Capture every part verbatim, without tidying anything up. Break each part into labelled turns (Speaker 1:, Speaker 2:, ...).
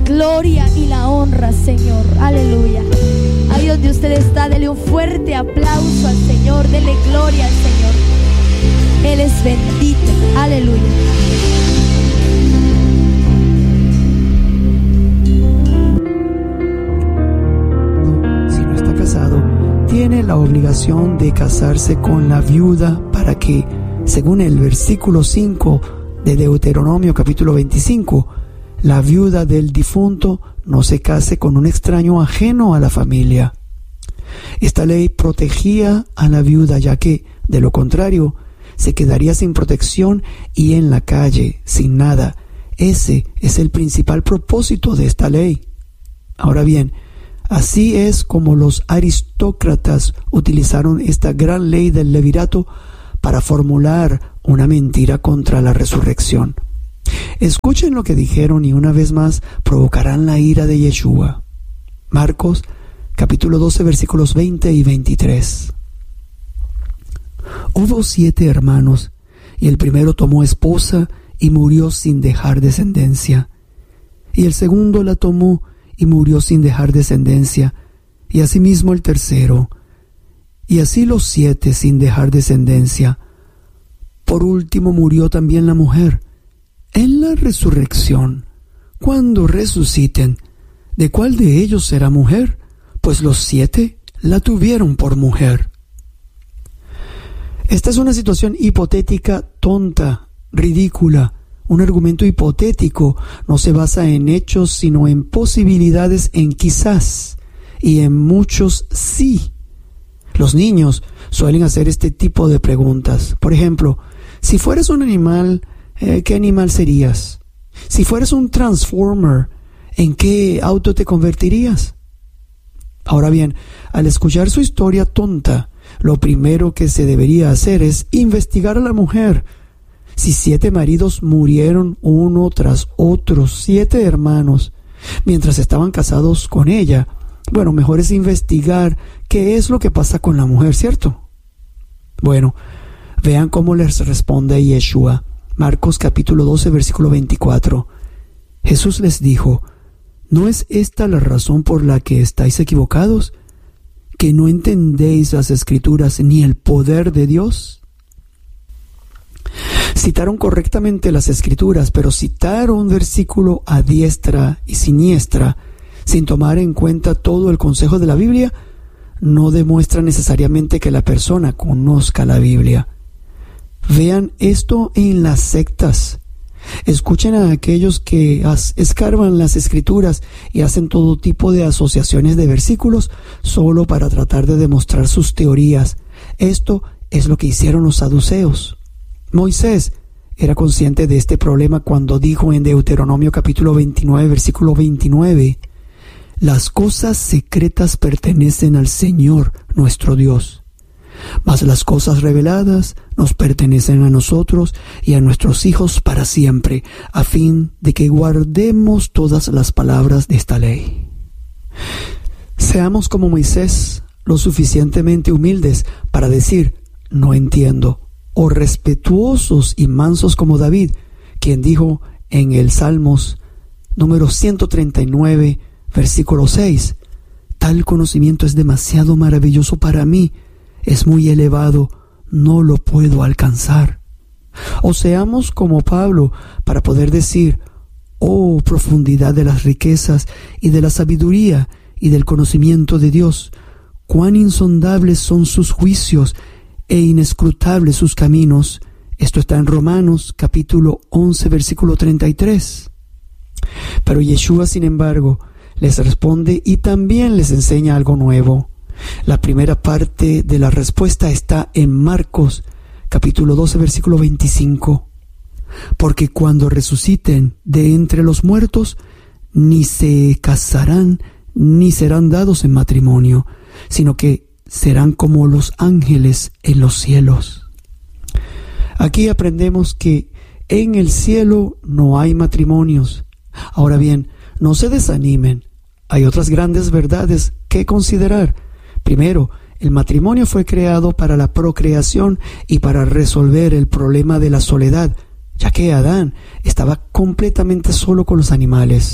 Speaker 1: gloria y la honra, Señor. Aleluya. Ahí donde usted está, dele un fuerte aplauso al Señor, dele gloria al Señor. Él es bendito. Aleluya.
Speaker 2: Si no está casado, tiene la obligación de casarse con la viuda para que, según el versículo cinco de Deuteronomio capítulo veinticinco, la viuda del difunto no se case con un extraño ajeno a la familia. Esta ley protegía a la viuda, ya que, de lo contrario, se quedaría sin protección y en la calle, sin nada. Ese es el principal propósito de esta ley. Ahora bien, así es como los aristócratas utilizaron esta gran ley del levirato para formular una mentira contra la resurrección. Escuchen lo que dijeron y una vez más provocarán la ira de Yeshua. Marcos capítulo doce versículos veinte y veintitrés. Hubo siete hermanos, y el primero tomó esposa y murió sin dejar descendencia. Y el segundo la tomó y murió sin dejar descendencia, y asimismo el tercero, y así los siete sin dejar descendencia. Por último murió también la mujer. En la resurrección, cuando resuciten, ¿de cuál de ellos será mujer? Pues los siete la tuvieron por mujer. Esta es una situación hipotética tonta, ridícula. Un argumento hipotético no se basa en hechos, sino en posibilidades, en quizás y en muchos sí. Los niños suelen hacer este tipo de preguntas. Por ejemplo, si fueras un animal, eh, ¿qué animal serías? Si fueras un Transformer, ¿en qué auto te convertirías? Ahora bien, al escuchar su historia tonta, lo primero que se debería hacer es investigar a la mujer. Si siete maridos murieron uno tras otro, siete hermanos, mientras estaban casados con ella, bueno, mejor es investigar qué es lo que pasa con la mujer, ¿cierto? Bueno, vean cómo les responde Yeshua. Marcos capítulo doce, versículo veinticuatro. Jesús les dijo: ¿no es esta la razón por la que estáis equivocados? ¿Que no entendéis las Escrituras ni el poder de Dios? Citaron correctamente las Escrituras, pero citar un versículo a diestra y siniestra, sin tomar en cuenta todo el consejo de la Biblia, no demuestra necesariamente que la persona conozca la Biblia. Vean esto en las sectas. Escuchen a aquellos que escarban las Escrituras y hacen todo tipo de asociaciones de versículos solo para tratar de demostrar sus teorías. Esto es lo que hicieron los saduceos. Moisés era consciente de este problema cuando dijo en Deuteronomio capítulo veintinueve, versículo veintinueve: las cosas secretas pertenecen al Señor nuestro Dios, mas las cosas reveladas nos pertenecen a nosotros y a nuestros hijos para siempre, a fin de que guardemos todas las palabras de esta ley. Seamos como Moisés, lo suficientemente humildes para decir no entiendo, o respetuosos y mansos como David, quien dijo en el Salmos número ciento treinta y nueve, versículo seis: tal conocimiento es demasiado maravilloso para mí, es muy elevado, no lo puedo alcanzar. O seamos como Pablo para poder decir: oh, profundidad de las riquezas y de la sabiduría y del conocimiento de Dios, cuán insondables son sus juicios e inescrutables sus caminos. Esto está en Romanos capítulo once, versículo treinta y tres. Pero Yeshua, sin embargo, les responde y también les enseña algo nuevo. La primera parte de la respuesta está en Marcos capítulo doce, versículo veinticinco. Porque cuando resuciten de entre los muertos, ni se casarán ni serán dados en matrimonio, sino que serán como los ángeles en los cielos. Aquí aprendemos que en el cielo no hay matrimonios. Ahora bien, no se desanimen. Hay otras grandes verdades que considerar. Primero, el matrimonio fue creado para la procreación y para resolver el problema de la soledad, ya que Adán estaba completamente solo con los animales.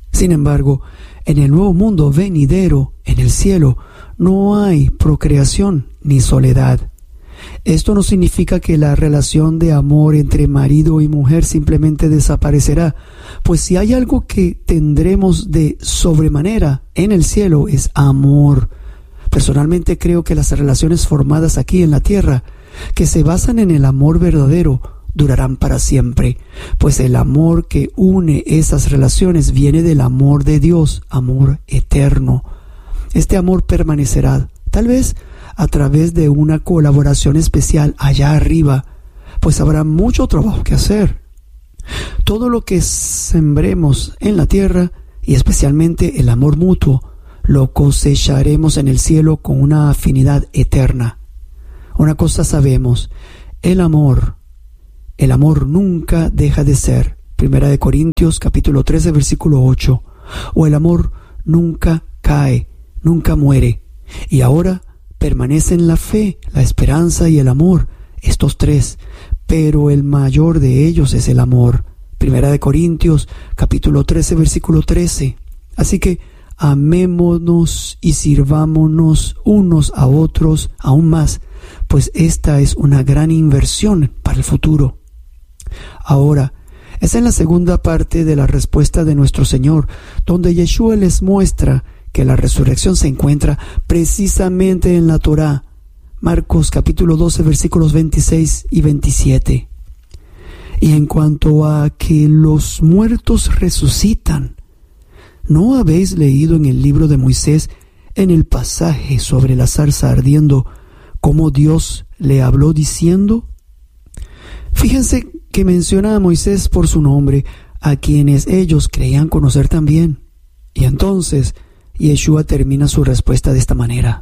Speaker 2: Sin embargo, en el nuevo mundo venidero, en el cielo, no hay procreación ni soledad. Esto no significa que la relación de amor entre marido y mujer simplemente desaparecerá, pues si hay algo que tendremos de sobremanera en el cielo es amor. Personalmente creo que las relaciones formadas aquí en la tierra, que se basan en el amor verdadero, durarán para siempre, pues el amor que une esas relaciones viene del amor de Dios, amor eterno. Este amor permanecerá, tal vez a través de una colaboración especial allá arriba, pues habrá mucho trabajo que hacer. Todo lo que sembremos en la tierra, y especialmente el amor mutuo, lo cosecharemos en el cielo con una afinidad eterna. Una cosa sabemos, el amor, el amor nunca deja de ser. Primera de Corintios capítulo trece versículo ocho. O el amor nunca cae, nunca muere. Y ahora permanecen la fe, la esperanza y el amor, estos tres, pero el mayor de ellos es el amor. Primera de Corintios, capítulo trece, versículo trece. Así que amémonos y sirvámonos unos a otros aún más, pues esta es una gran inversión para el futuro. Ahora, es en la segunda parte de la respuesta de nuestro Señor, donde Yeshua les muestra que la resurrección se encuentra precisamente en la Torá. Marcos capítulo doce versículos veintiséis y veintisiete. Y en cuanto a que los muertos resucitan, ¿no habéis leído en el libro de Moisés, en el pasaje sobre la zarza ardiendo, cómo Dios le habló diciendo? Fíjense que menciona a Moisés por su nombre, a quienes ellos creían conocer también. Y entonces Yeshua termina su respuesta de esta manera: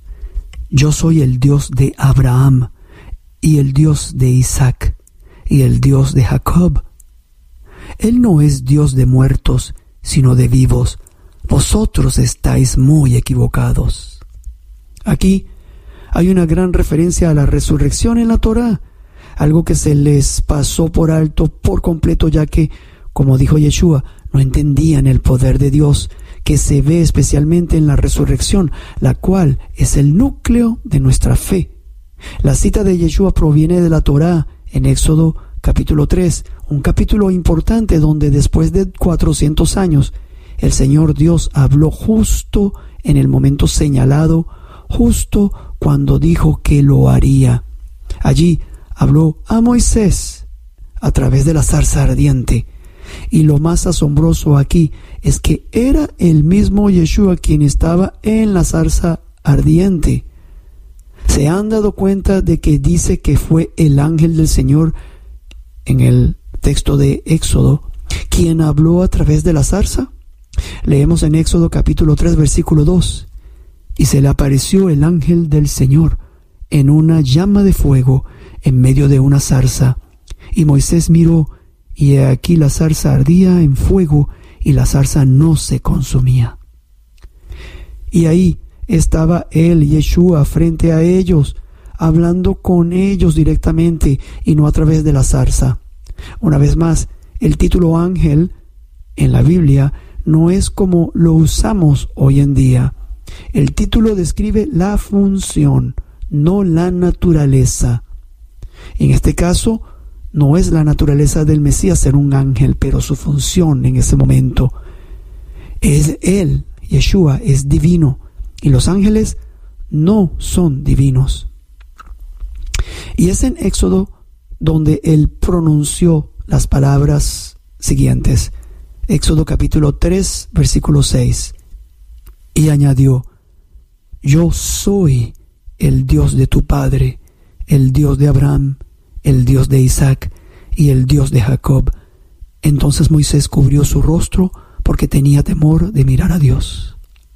Speaker 2: yo soy el Dios de Abraham, y el Dios de Isaac, y el Dios de Jacob. Él no es Dios de muertos, sino de vivos. Vosotros estáis muy equivocados. Aquí hay una gran referencia a la resurrección en la Torá, algo que se les pasó por alto por completo, ya que, como dijo Yeshua, no entendían el poder de Dios, que se ve especialmente en la resurrección, la cual es el núcleo de nuestra fe. La cita de Yeshua proviene de la Torá en Éxodo capítulo tres, un capítulo importante donde después de cuatrocientos años el Señor Dios habló justo en el momento señalado, justo cuando dijo que lo haría. Allí habló a Moisés a través de la zarza ardiente. Y lo más asombroso aquí es que era el mismo Yeshua quien estaba en la zarza ardiente. ¿Se han dado cuenta de que dice que fue el ángel del Señor en el texto de Éxodo quien habló a través de la zarza? Leemos en Éxodo capítulo tres versículo dos. Y se le apareció el ángel del Señor en una llama de fuego en medio de una zarza. Y Moisés miró, y he aquí la zarza ardía en fuego, y la zarza no se consumía. Y ahí estaba él, Yeshua, frente a ellos, hablando con ellos directamente y no a través de la zarza. Una vez más, el título ángel en la Biblia no es como lo usamos hoy en día. El título describe la función, no la naturaleza. En este caso, no es la naturaleza del Mesías ser un ángel, pero su función en ese momento es él, Yeshua, es divino, y los ángeles no son divinos. Y es en Éxodo donde él pronunció las palabras siguientes. Éxodo capítulo tres, versículo seis. Y añadió: yo soy el Dios de tu padre, el Dios de Abraham, el Dios de Isaac y el Dios de Jacob. Entonces Moisés cubrió su rostro porque tenía temor de mirar a Dios.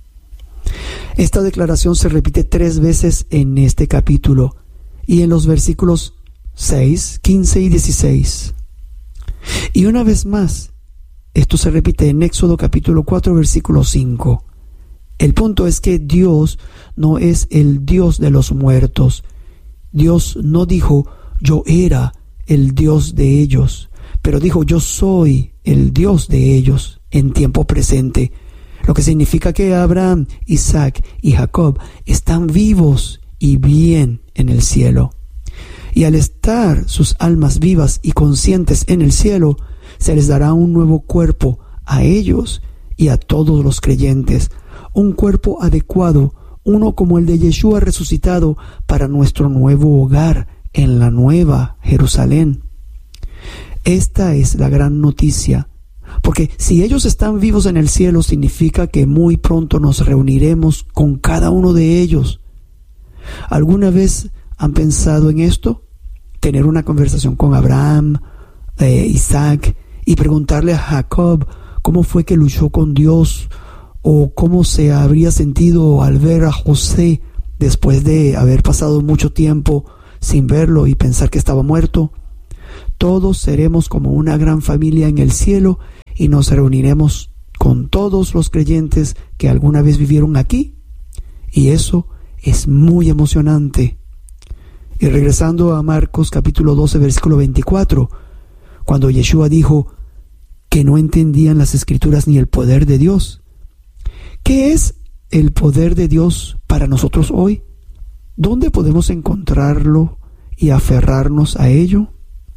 Speaker 2: Esta declaración se repite tres veces en este capítulo y en los versículos seis, quince y dieciséis. Y una vez más, esto se repite en Éxodo capítulo cuatro, versículo cinco. El punto es que Dios no es el Dios de los muertos. Dios no dijo: yo era el Dios de ellos, pero dijo: yo soy el Dios de ellos. en tiempo presente, lo que significa que Abraham, Isaac y Jacob están vivos y bien en el cielo. Y al estar sus almas vivas y conscientes en el cielo, se les dará un nuevo cuerpo a ellos y a todos los creyentes, un cuerpo adecuado, uno como el de Yeshua resucitado, para nuestro nuevo hogar en la nueva Jerusalén. Esta es la gran noticia, porque si ellos están vivos en el cielo, significa que muy pronto nos reuniremos con cada uno de ellos. ¿Alguna vez han pensado en esto? Tener una conversación con Abraham, eh, Isaac, y preguntarle a Jacob cómo fue que luchó con Dios, o cómo se habría sentido al ver a José después de haber pasado mucho tiempo sin verlo y pensar que estaba muerto. Todos seremos como una gran familia en el cielo y nos reuniremos con todos los creyentes que alguna vez vivieron aquí, y eso es muy emocionante. Y regresando a Marcos capítulo doce versículo veinticuatro, cuando Yeshua dijo que no entendían las escrituras ni el poder de Dios. ¿Qué es el poder de Dios para nosotros hoy? ¿Dónde podemos encontrarlo y aferrarnos a ello?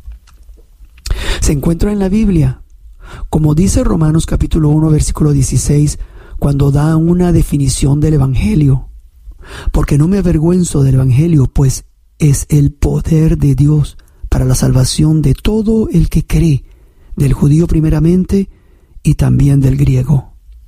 Speaker 2: Se encuentra en la Biblia, como dice Romanos capítulo uno versículo dieciséis, cuando da una definición del Evangelio. Porque no me avergüenzo del Evangelio, pues es el poder de Dios para la salvación de todo el que cree, del judío primeramente y también del griego.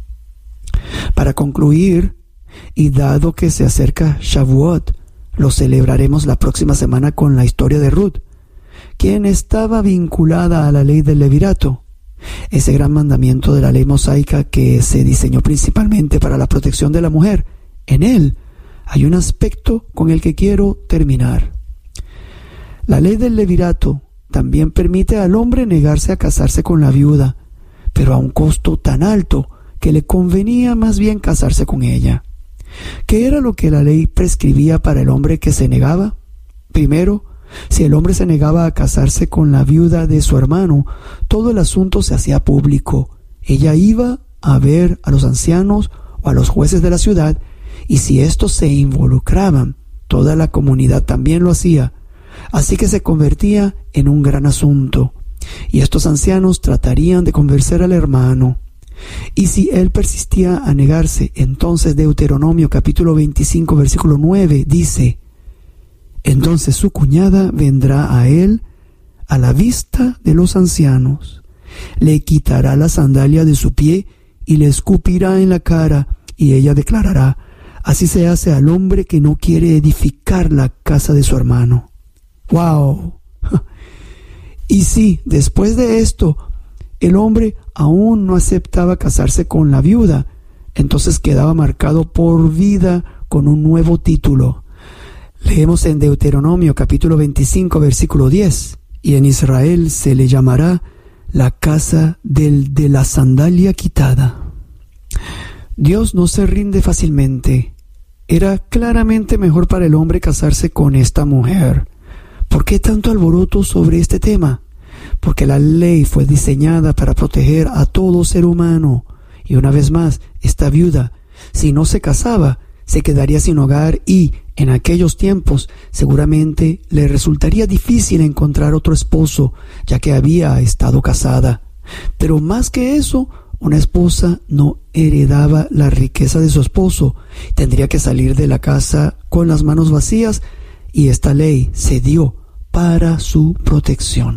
Speaker 2: Para concluir, y dado que se acerca Shavuot, lo celebraremos la próxima semana con la historia de Ruth, quien estaba vinculada a la ley del levirato, ese gran mandamiento de la ley mosaica que se diseñó principalmente para la protección de la mujer. En él hay un aspecto con el que quiero terminar. La ley del levirato también permite al hombre negarse a casarse con la viuda, pero a un costo tan alto que le convenía más bien casarse con ella. ¿Qué era lo que la ley prescribía para el hombre que se negaba? Primero, si el hombre se negaba a casarse con la viuda de su hermano, todo el asunto se hacía público. Ella iba a ver a los ancianos o a los jueces de la ciudad, y si estos se involucraban, toda la comunidad también lo hacía. Así que se convertía en un gran asunto, y estos ancianos tratarían de convencer al hermano. Y si él persistía a negarse, entonces Deuteronomio capítulo veinticinco versículo nueve dice: entonces su cuñada vendrá a él a la vista de los ancianos, le quitará la sandalia de su pie y le escupirá en la cara, y ella declarará: así se hace al hombre que no quiere edificar la casa de su hermano. ¡Wow! Y si después de esto el hombre aún no aceptaba casarse con la viuda, entonces quedaba marcado por vida con un nuevo título. Leemos en Deuteronomio capítulo veinticinco versículo diez: y en Israel se le llamará la casa del de la sandalia quitada. Dios no se rinde fácilmente. Era claramente mejor para el hombre casarse con esta mujer. ¿Por qué tanto alboroto sobre este tema? Porque la ley fue diseñada para proteger a todo ser humano. Y una vez más, esta viuda, si no se casaba, se quedaría sin hogar y, en aquellos tiempos, seguramente le resultaría difícil encontrar otro esposo, ya que había estado casada. Pero más que eso, una esposa no heredaba la riqueza de su esposo. Tendría que salir de la casa con las manos vacías, y esta ley se dio para su protección.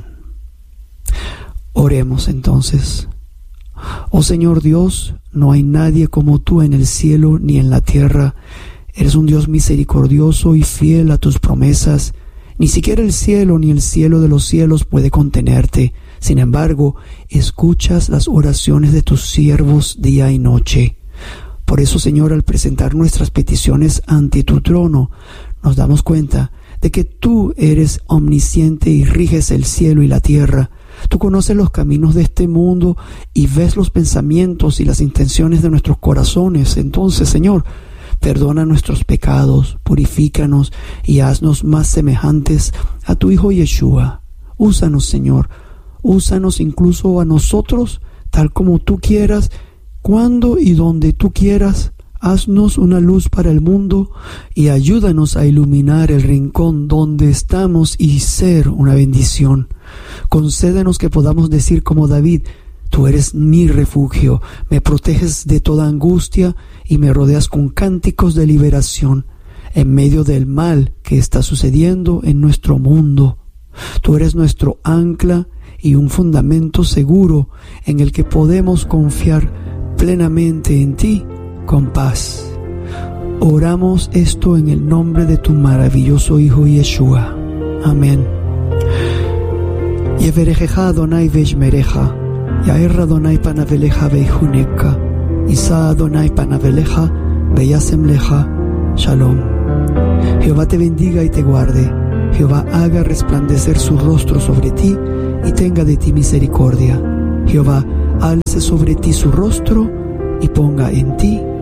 Speaker 2: Oremos entonces. Oh Señor Dios, no hay nadie como tú en el cielo ni en la tierra. Eres un Dios misericordioso y fiel a tus promesas. Ni siquiera el cielo ni el cielo de los cielos puede contenerte. Sin embargo, escuchas las oraciones de tus siervos día y noche. Por eso, Señor, al presentar nuestras peticiones ante tu trono, nos damos cuenta de que tú eres omnisciente y riges el cielo y la tierra. Tú conoces los caminos de este mundo y ves los pensamientos y las intenciones de nuestros corazones. Entonces, Señor, perdona nuestros pecados, purifícanos y haznos más semejantes a tu Hijo Yeshua. Úsanos, Señor, úsanos incluso a nosotros, tal como tú quieras, cuando y donde tú quieras. Haznos una luz para el mundo y ayúdanos a iluminar el rincón donde estamos y ser una bendición. Concédenos que podamos decir como David: tú eres mi refugio, me proteges de toda angustia y me rodeas con cánticos de liberación en medio del mal que está sucediendo en nuestro mundo. Tú eres nuestro ancla y un fundamento seguro en el que podemos confiar plenamente en ti con paz. Oramos esto en el nombre de tu maravilloso Hijo Yeshua. Amén. Yeverejeja Adonai veshmereja, Yaer Adonai panaveleja veihuneka, Isa Adonai panaveleja veyasemleja. Shalom. Jehová te bendiga y te guarde. Jehová haga resplandecer su rostro sobre ti y tenga de ti misericordia. Jehová alce sobre ti su rostro y ponga en ti